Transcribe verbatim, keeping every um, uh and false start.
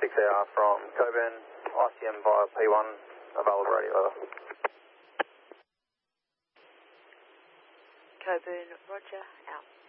six hour from Coburn, I C M via P one, available radio over. Coburn, roger, out.